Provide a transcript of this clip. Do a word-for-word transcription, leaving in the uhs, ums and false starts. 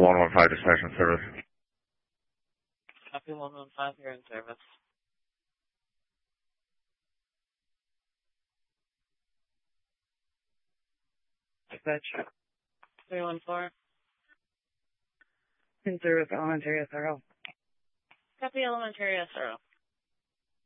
one one five dispatch and service. Copy one one five, you're in service. Dispatch. three one four. In service, Elementary S R O. Copy Elementary S R O.